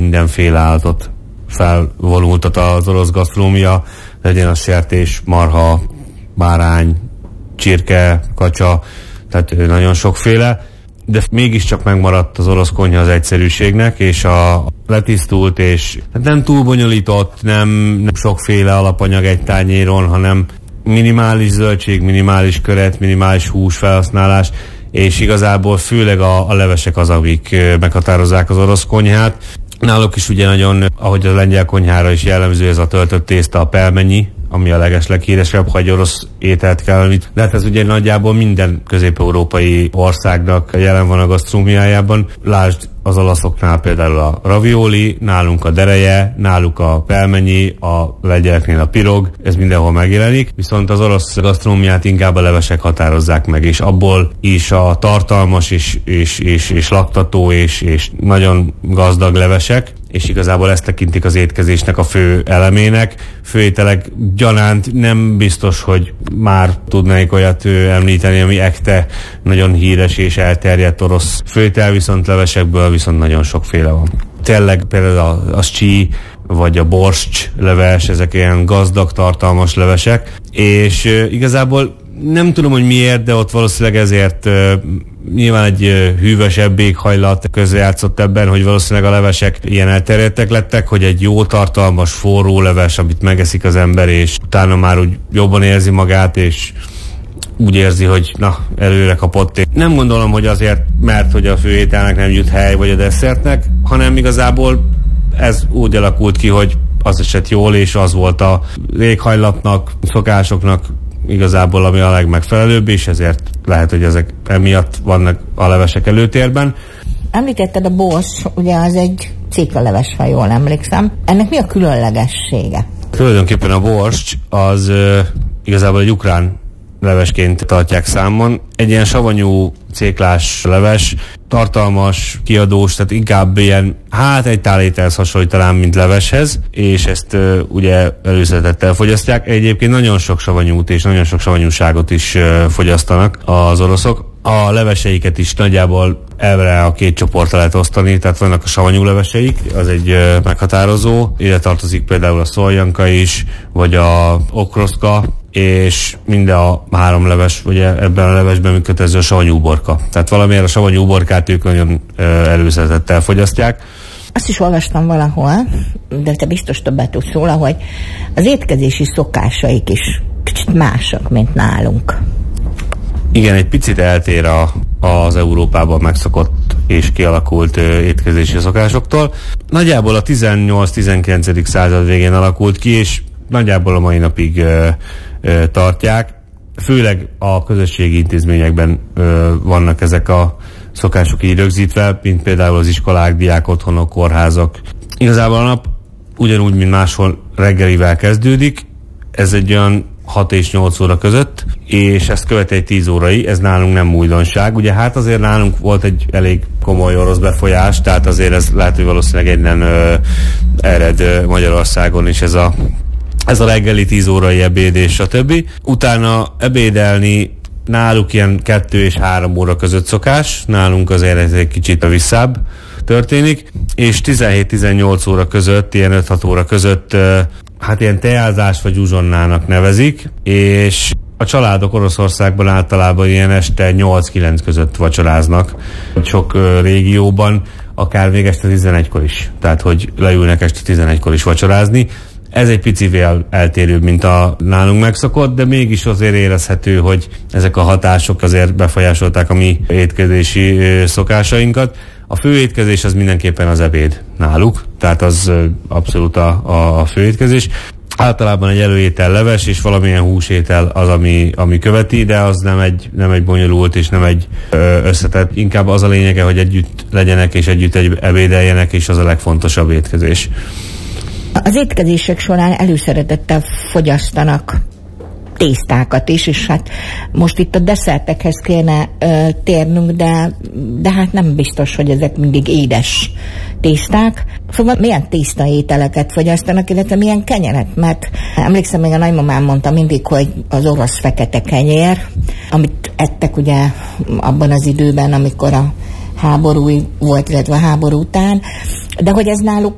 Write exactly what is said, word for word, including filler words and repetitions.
mindenféle állatot felvonultat az orosz gasztronómia, legyen a sertés, marha, bárány, csirke, kacsa, tehát nagyon sokféle, de mégiscsak megmaradt az orosz konyha az egyszerűségnek, és a letisztult, és hát nem túl bonyolított, nem, nem sokféle alapanyag egy tányéron, hanem minimális zöldség, minimális köret, minimális hús felhasználás, és igazából főleg a, a levesek az, amik meghatározzák az orosz konyhát. Náluk is ugye nagyon, ahogy a lengyel konyhára is jellemző, ez a töltött tészta, a pelmenyi, ami a legesleghíresebb, ha egy orosz ételt kell említ. De hát ez ugye nagyjából minden közép-európai országnak jelen van a gasztronómiájában. Lásd az olaszoknál például a ravioli, nálunk a dereje, náluk a pelmenyi, a lengyeleknél a pirog, ez mindenhol megjelenik. Viszont az orosz gasztronómiát inkább a levesek határozzák meg, és abból is a tartalmas és, és, és, és laktató és, és nagyon gazdag levesek, és igazából ezt tekintik az étkezésnek a fő elemének. Főételek gyanánt nem biztos, hogy már tudnék olyat említeni, ami ekte nagyon híres és elterjedt orosz főétel, viszont levesekből viszont nagyon sokféle van. Tényleg például a, a csí, vagy a borscs leves, ezek ilyen gazdag, tartalmas levesek, és e, igazából nem tudom, hogy miért, de ott valószínűleg ezért e, nyilván egy e, hűvösebb éghajlat közrejátszott ebben, hogy valószínűleg a levesek ilyen elterjedtek lettek, hogy egy jó tartalmas, forró leves, amit megeszik az ember, és utána már úgy jobban érzi magát, és úgy érzi, hogy na, előre kapott. Nem gondolom, hogy azért, mert hogy a főételnek nem jut hely, vagy a desszertnek, hanem igazából ez úgy alakult ki, hogy az esett jól, és az volt a éghajlatnak, szokásoknak igazából, ami a legmegfelelőbb, és ezért lehet, hogy ezek emiatt vannak a levesek előtérben. Említetted a borsz, ugye az egy ciklaleves, ha jól emlékszem. Ennek mi a különlegessége? Tulajdonképpen a borscs az uh, igazából egy ukrán levesként tartják számon. Egy ilyen savanyú céklás leves, tartalmas, kiadós, tehát inkább ilyen, hát egy tálételhez hasonlít talán, mint leveshez, és ezt uh, ugye előszeretettel fogyasztják. Egyébként nagyon sok savanyút és nagyon sok savanyúságot is uh, fogyasztanak az oroszok. A leveseiket is nagyjából elve a két csoportra lehet osztani, tehát vannak a savanyú leveseik, az egy uh, meghatározó, ide tartozik például a szoljanka is, vagy a okroszka, és minden a három leves, ugye ebben a levesben működő a savanyú uborka. Tehát valamiért a savanyú uborkát ők nagyon uh, előszeretettel fogyasztják. Azt is olvastam valahol, de te biztos többet tudsz róla, hogy az étkezési szokásaik is kicsit másak, mint nálunk. Igen, egy picit eltér a, az Európában megszokott és kialakult ö, étkezési szokásoktól. Nagyjából a tizennyolc-tizenkilencedik század végén alakult ki, és nagyjából a mai napig ö, ö, tartják. Főleg a közösségi intézményekben ö, vannak ezek a szokások így rögzítve, mint például az iskolák, diák otthonok, kórházak. Igazából a nap ugyanúgy, mint máshol reggelivel kezdődik. Ez egy olyan hat és nyolc óra között, és ezt követi egy tíz órai, ez nálunk nem újdonság. Ugye hát azért nálunk volt egy elég komoly orosz befolyás, tehát azért ez lehet, hogy valószínűleg egynen ö, ered ö, Magyarországon is ez a, ez a reggeli tíz órai ebéd és stb. Utána ebédelni náluk ilyen kettő és három óra között szokás, nálunk azért ez egy kicsit visszább történik, és tizenhét-tizennyolc óra között, ilyen öt-hat óra között hát ilyen teázás vagy uzsonnának nevezik, és a családok Oroszországban általában ilyen este nyolc-kilenc között vacsoráznak. Sok uh, régióban akár még este tizenegykor is. Tehát, hogy leülnek este tizenegykor is vacsorázni. Ez egy picivel eltérőbb, mint a nálunk megszokott, de mégis azért érezhető, hogy ezek a hatások azért befolyásolták a mi étkezési uh, szokásainkat. A főétkezés az mindenképpen az ebéd náluk, tehát az abszolút a, a, a főétkezés. Általában egy előétel leves, és valamilyen húsétel az, ami, ami követi, de az nem egy, nem egy bonyolult, és nem egy ö, összetett. Inkább az a lényege, hogy együtt legyenek, és együtt egy ebédeljenek, és az a legfontosabb étkezés. Az étkezések során előszeretettel fogyasztanak tésztákat is, és hát most itt a desszertekhez kéne ö, térnünk, de, de hát nem biztos, hogy ezek mindig édes tészták. Szóval milyen tésztaételeket fogyasztanak, illetve milyen kenyeret, mert emlékszem, még a nagymamám mondta mindig, hogy az orosz fekete kenyér, amit ettek ugye abban az időben, amikor a háború volt, illetve a háború után, de hogy ez náluk